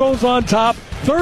Broncos on top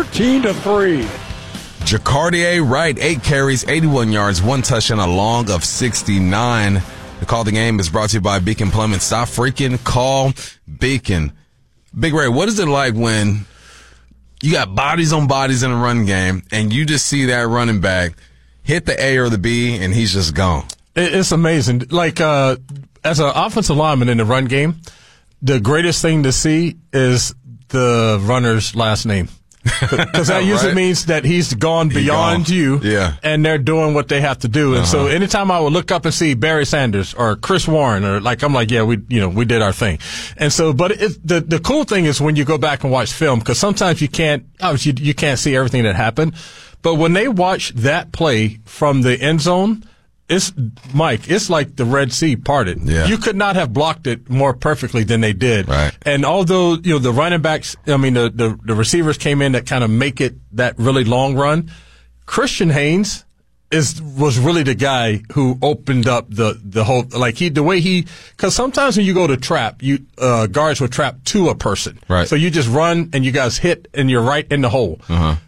13-3. Jacardier Wright, 8 carries, 81 yards, 1 touchdown, a long of 69. The Call the Game is brought to you by Beacon Plumbing. Stop freaking, call Beacon. Big Ray, what is it like when you got bodies on bodies in a run game and you just see that running back hit the A or the B and he's just gone? It's amazing. Like, as an offensive lineman in the run game, the greatest thing to see is the runner's last name. Because that usually means that he's gone beyond you, and they're doing what they have to do. And so anytime I would look up and see Barry Sanders or Chris Warren, or like, I'm like, yeah, we did our thing. And so, but the cool thing is when you go back and watch film, because sometimes you can't see everything that happened. But when they watch that play from the end zone, it's like the Red Sea parted. Yeah. You could not have blocked it more perfectly than they did. Right. And although, the running backs, the receivers came in that kind of make it that really long run, Christian Haynes was really the guy who opened up the whole, like because sometimes when you go to trap, guards will trap to a person. Right. So you just run and you guys hit and you're right in the hole.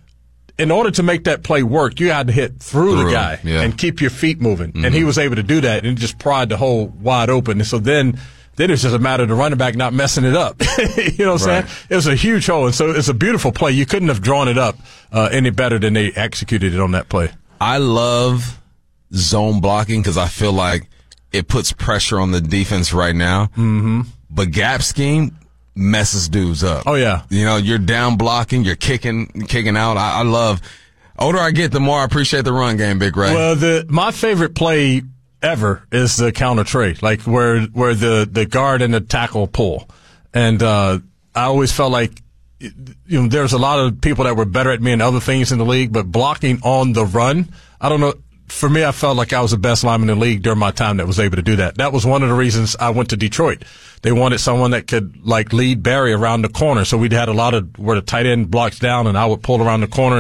In order to make that play work, you had to hit through the guy and keep your feet moving. And he was able to do that and just pried the hole wide open. And so then it's just a matter of the running back not messing it up. You know what I'm saying? It was a huge hole. And so it's a beautiful play. You couldn't have drawn it up any better than they executed it on that play. I love zone blocking because I feel like it puts pressure on the defense right now. Mm-hmm. But gap scheme messes dudes up. Oh, yeah. You're down blocking, you're kicking out. I love, older I get, the more I appreciate the run game, Big Ray. Well, my favorite play ever is the counter trade, like where the guard and the tackle pull. And I always felt like, there's a lot of people that were better at me in other things in the league, but blocking on the run, I don't know. For me, I felt like I was the best lineman in the league during my time that was able to do that. That was one of the reasons I went to Detroit. They wanted someone that could lead Barry around the corner. So we'd had a lot of where the tight end blocks down and I would pull around the corner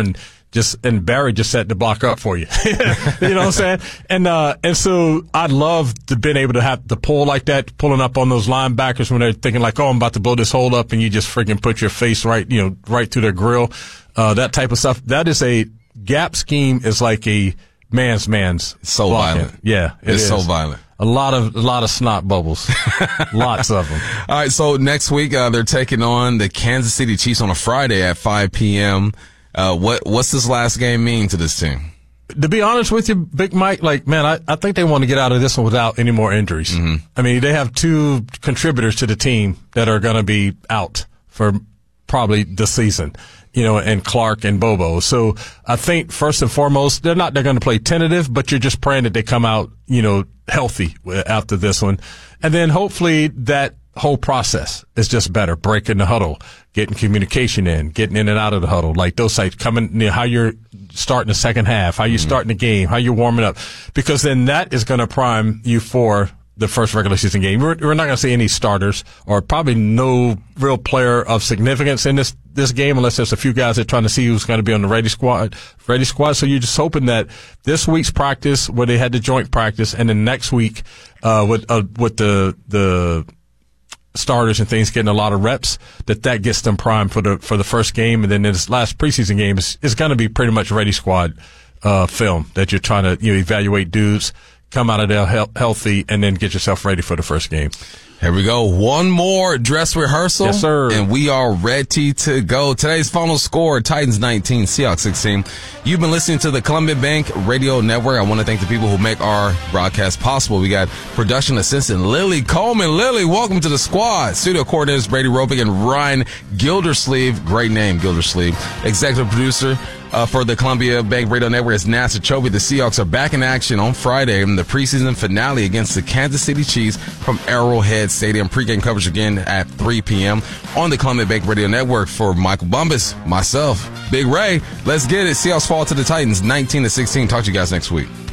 and Barry just set the block up for you. You know what I'm saying? And so I loved being able to have the pull like that, pulling up on those linebackers when they're thinking like, oh, I'm about to blow this hole up, and you just freaking put your face right through their grill. That type of stuff. That is a gap scheme is like a man's it's so blocking. Violent. Yeah, it's so violent. A lot of snot bubbles. Lots of them. All right, so next week they're taking on the Kansas City Chiefs on a Friday at 5 p.m. What's this last game mean to this team? To be honest with you, Big Mike, I think they want to get out of this one without any more injuries. Mm-hmm. I mean, they have 2 contributors to the team that are going to be out for probably the season. And Clark and Bobo. So I think first and foremost, they're going to play tentative, but you're just praying that they come out, healthy after this one. And then hopefully that whole process is just better. Breaking the huddle, getting communication in, getting in and out of the huddle, like those sites coming, how you're starting the second half, how you're starting the game, how you're warming up, because then that is going to prime you for the first regular season game. We're not going to see any starters or probably no real player of significance in this game unless there's a few guys that are trying to see who's going to be on the ready squad. So you're just hoping that this week's practice, where they had the joint practice, and then next week with the starters and things getting a lot of reps, that gets them primed for the first game, and then this last preseason game is going to be pretty much ready squad film that you're trying to evaluate dudes, come out of there healthy, and then get yourself ready for the first game. Here we go. One more dress rehearsal. Yes, sir. And we are ready to go. Today's final score, Titans 19, Seahawks 16. You've been listening to the Columbia Bank Radio Network. I want to thank the people who make our broadcast possible. We got production assistant Lily Coleman. Lily, welcome to the squad. Studio coordinators Brady Ropick and Ryan Gildersleeve. Great name, Gildersleeve. Executive producer for the Columbia Bank Radio Network is Nasser Chobe. The Seahawks are back in action on Friday in the preseason finale against the Kansas City Chiefs from Arrowhead Stadium. Pre-game coverage again at 3 p.m. on the Columbia Bank Radio Network. For Michael Bumbus, myself, Big Ray, let's get it. Seahawks fall to the Titans 19-16. Talk to you guys next week.